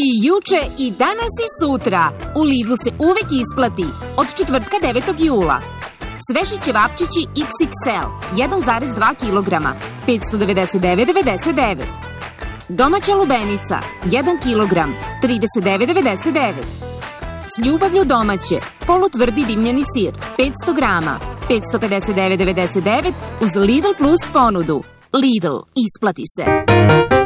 I juče, i danas i sutra. U Lidlu se uvek isplati. Od četvrtka 9. jula. Sveži ćevapčići XXL 1,2 kg 599,99. Domaća lubenica 1 kg 39,99. S ljubavlju domaće polutvrdi dimljeni sir 500 grama 559,99 uz Lidl Plus ponudu. Lidl, isplati se.